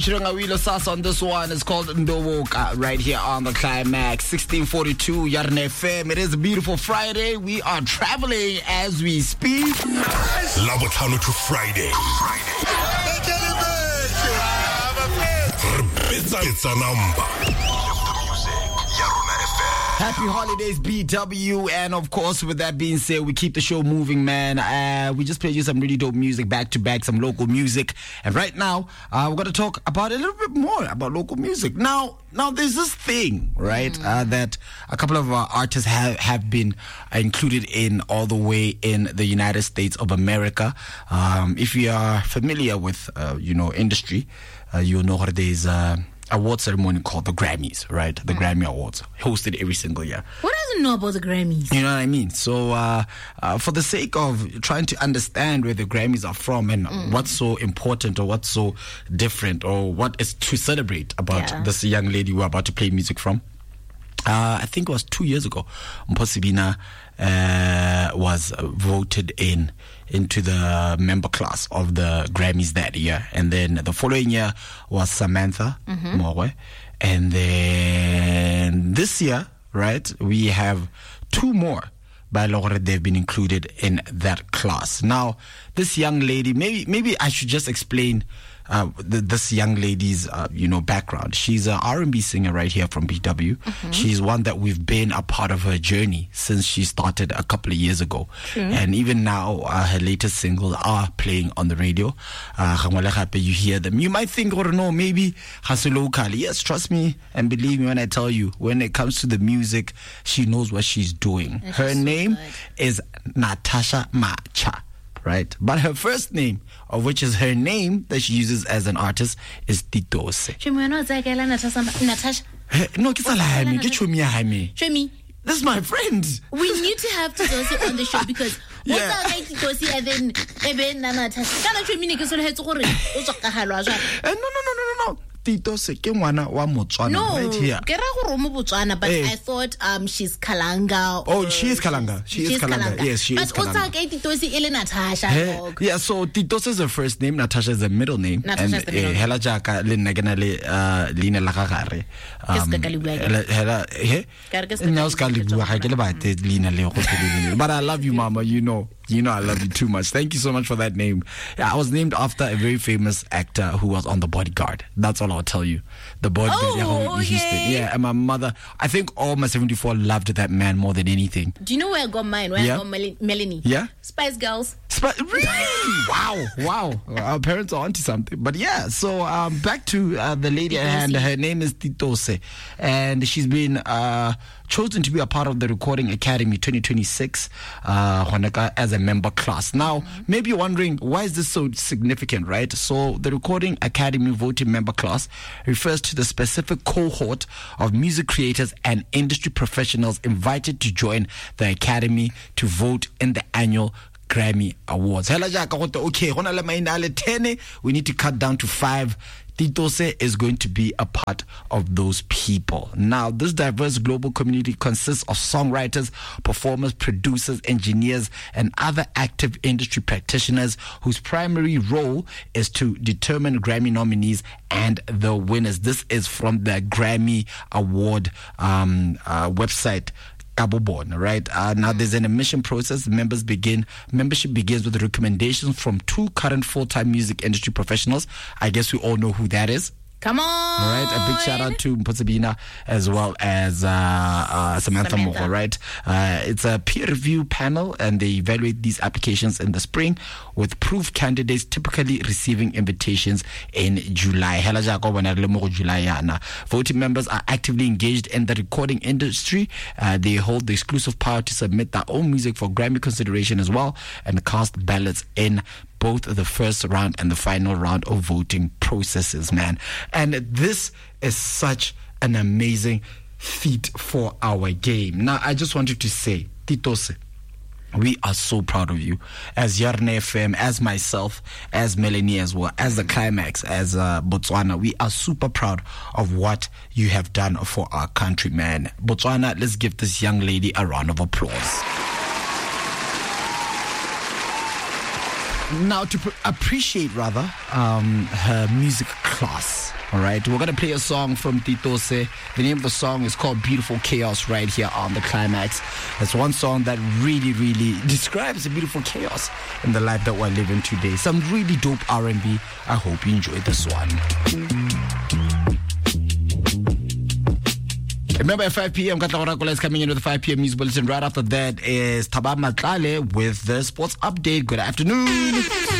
Chirangawilo Sasa on this one is called Ndowoka right here on the Climax 1642 Yarn FM. It is a beautiful Friday. We are traveling as we speak. Labotlhano to Friday. It's a number. Happy holidays, BW. And of course, with that being said, we keep the show moving, man. We just played you some really dope music, back to back, some local music. And right now, we're going to talk about a little bit more about local music. Now there's this thing, right, that a couple of artists have been included in all the way in the United States of America. If you are familiar with, industry, you'll know that there's award ceremony called the Grammys, right? The Grammy Awards, hosted every single year. Who doesn't know about the Grammys? You know what I mean? So, for the sake of trying to understand where the Grammys are from and what's so important or what's so different or what is to celebrate about this young lady we're about to play music from, I think it was 2 years ago, Mpho Sibina was voted into the member class of the Grammys that year. And then the following year was Samantha Mowe. And then this year, right, we have two more by law that they've been included in that class. Now, this young lady, maybe I should just explain this young lady's background. She's an R&B singer right here from BW. She's one that we've been a part of her journey since she started a couple of years ago. And even now, her latest singles are playing on the radio. You hear them. You might think, or no, maybe locally. Yes, trust me and believe me when I tell you, when it comes to the music, she knows what she's doing. Her name is Natasha Macha. Right, but her first name, of which is her name that she uses as an artist, is Titose. Natasha. No, this is my friend. We need to have Titose on the show because Titose and then Natasha. No. Titose ke ngwana wa Motswana right here. Ke ra go mo Botswana, but I thought she's Kalanga. Oh, she is Kalanga. Yes, she is Kalanga. But Titose ele Natasha. Yeah, so Titose is her first name, Natasha is the middle name. Natasha is the middle name. Hela jaka le nna ke na le leina la gagare. But I love you, mama, you know I love you too much. Thank you so much for that name. Yeah, I was named after a very famous actor who was on The Bodyguard. That's all I'll tell you. The Bodyguard. Yeah, and my mother, I think all my 74 loved that man more than anything. Do you know where I got mine? Where I got Melanie? Yeah? Spice Girls. Really? Wow. Our parents are onto something. But yeah, so back to the lady at hand. Her name is Titose. And she's been chosen to be a part of the Recording Academy 2026 as a member class. Now, maybe you're wondering, why is this so significant, right? So the Recording Academy voting member class refers to the specific cohort of music creators and industry professionals invited to join the Academy to vote in the annual Grammy Awards. Okay, we need to cut down to 5. Titose is going to be a part of those people. Now, this diverse global community consists of songwriters, performers, producers, engineers, and other active industry practitioners whose primary role is to determine Grammy nominees and the winners. This is from the Grammy Award website. Right now, there's an admission process. Membership begins with recommendations from 2 current full-time music industry professionals. I guess we all know who that is. Come on. All right, a big shout out to Mpho Sibina as well as Samantha Moore, right? It's a peer review panel and they evaluate these applications in the spring, with proof candidates typically receiving invitations in July. Voting members are actively engaged in the recording industry. They hold the exclusive power to submit their own music for Grammy consideration as well and cast ballots in both the first round and the final round of voting processes, man. And this is such an amazing feat for our game. Now, I just wanted to say, Titose, we are so proud of you. As Yarn FM, as myself, as Melanie as well, as the Climax, as Botswana, we are super proud of what you have done for our country, man. Botswana, let's give this young lady a round of applause. Now, to appreciate rather her music class, all right, we're gonna play a song from Titose. The name of the song is called Beautiful Chaos, right here on the Climax. It's one song that really describes the beautiful chaos in the life that we're living today. Some really dope R&B. I hope you enjoyed this one. Remember at 5 p.m. Katla Orakola is coming in with the 5 p.m. news bulletin. Right after that is Thabang Matlale with the sports update. Good afternoon.